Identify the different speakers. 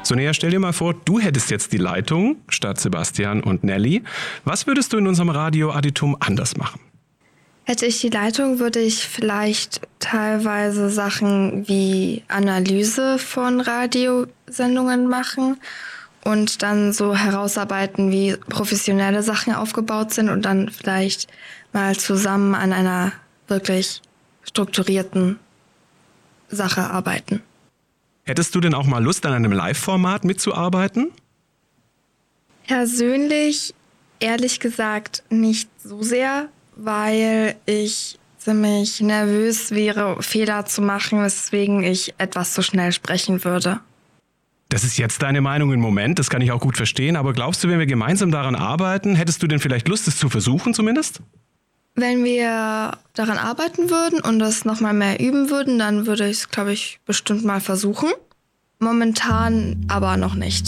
Speaker 1: Sonja, stell dir mal vor, du hättest jetzt die Leitung statt Sebastian und Nelly. Was würdest du in unserem Radio Additum anders machen?
Speaker 2: Hätte ich die Leitung, würde ich vielleicht teilweise Sachen wie Analyse von Radiosendungen machen und dann so herausarbeiten, wie professionelle Sachen aufgebaut sind und dann vielleicht mal zusammen an einer wirklich strukturierten Sache arbeiten.
Speaker 1: Hättest du denn auch mal Lust, an einem Live-Format mitzuarbeiten?
Speaker 2: Persönlich, ehrlich gesagt, nicht so sehr, weil ich ziemlich nervös wäre, Fehler zu machen, weswegen ich etwas zu schnell sprechen würde.
Speaker 1: Das ist jetzt deine Meinung im Moment, das kann ich auch gut verstehen, aber glaubst du, wenn wir gemeinsam daran arbeiten, hättest du denn vielleicht Lust, es zu versuchen zumindest?
Speaker 2: Wenn wir daran arbeiten würden und das nochmal mehr üben würden, dann würde ich es, glaube ich, bestimmt mal versuchen. Momentan aber noch nicht.